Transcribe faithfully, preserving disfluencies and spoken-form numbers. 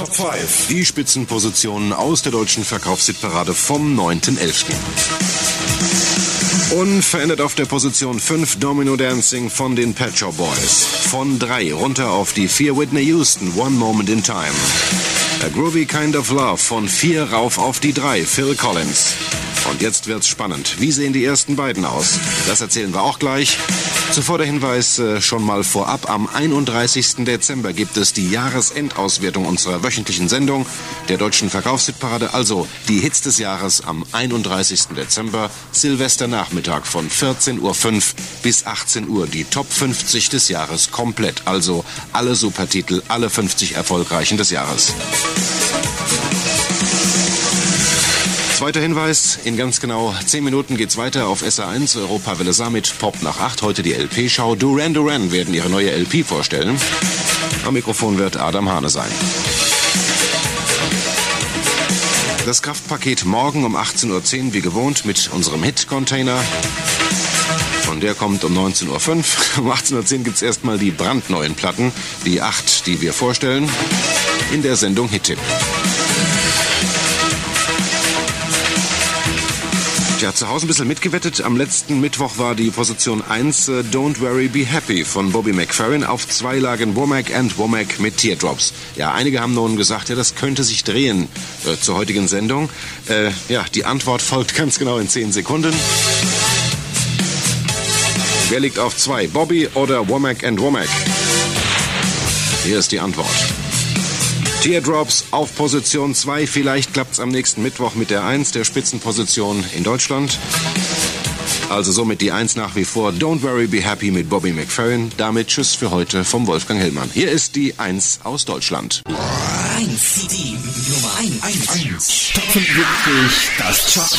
Top fünf. Die Spitzenpositionen aus der deutschen Verkaufshitparade vom neunten elften Unverändert auf der Position fünf Domino Dancing von den Pet Shop Boys. Von drei runter auf die vier Whitney Houston, One Moment in Time. A Groovy Kind of Love von vier rauf auf die drei, Phil Collins. Und jetzt wird's spannend. Wie sehen die ersten beiden aus? Das erzählen wir auch gleich. Zuvor der Hinweis äh, schon mal vorab. Am einunddreißigsten Dezember gibt es die Jahresendauswertung unserer wöchentlichen Sendung der deutschen Verkaufshitparade. Also die Hits des Jahres am einunddreißigsten Dezember. Silvesternachmittag von vierzehn Uhr fünf bis achtzehn Uhr. Die Top fünfzig des Jahres komplett. Also alle Supertitel, alle fünfzig erfolgreichen des Jahres. Zweiter Hinweis, in ganz genau zehn Minuten geht's weiter auf S R eins, Europawelle Summit, Pop nach acht, heute die L P-Schau. Duran Duran werden ihre neue L P vorstellen. Am Mikrofon wird Adam Hane sein. Das Kraftpaket morgen um achtzehn Uhr zehn, wie gewohnt, mit unserem Hit-Container. Und der kommt um neunzehn Uhr fünf. Um achtzehn Uhr zehn gibt's erstmal die brandneuen Platten, die acht, die wir vorstellen, in der Sendung Hit-Tipp. Ja, zu Hause ein bisschen mitgewettet. Am letzten Mittwoch war die Position eins äh, Don't Worry Be Happy von Bobby McFerrin. Auf zwei lagen Womack and Womack mit Teardrops. Ja, einige haben nun gesagt, ja, das könnte sich drehen äh, zur heutigen Sendung. Äh, ja, die Antwort folgt ganz genau in zehn Sekunden. Wer liegt auf zwei? Bobby oder Womack and Womack? Hier ist die Antwort. Teardrops auf Position zwei. Vielleicht klappt's am nächsten Mittwoch mit der eins, der Spitzenposition in Deutschland. Also somit die eins nach wie vor. Don't Worry Be Happy mit Bobby McFerrin. Damit tschüss für heute vom Wolfgang Hellmann. Hier ist die eins aus Deutschland. eins C D Nummer eins. Top fünfundsiebzig, das Chart.